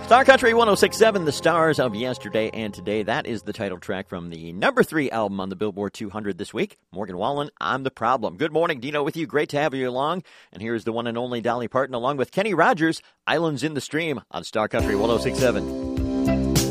Star Country 106.7, the stars of yesterday and today. That is the title track from the number 3 album on the Billboard 200 this week. Morgan Wallen, I'm the Problem. Good morning, Dino with you. Great to have you along. And here's the one and only Dolly Parton along with Kenny Rogers, Islands in the Stream on Star Country 106.7.